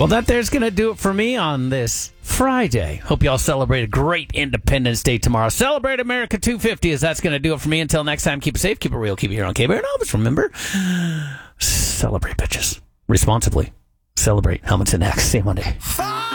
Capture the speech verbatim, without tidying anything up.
Well, that there's going to do it for me on this Friday. Hope you all celebrate a great Independence Day tomorrow. Celebrate America two fifty, as that's going to do it for me. Until next time, keep it safe, keep it real, keep it here on K-Bear. And always remember, celebrate, bitches. Responsibly. Celebrate. Helmets and X. See you Monday.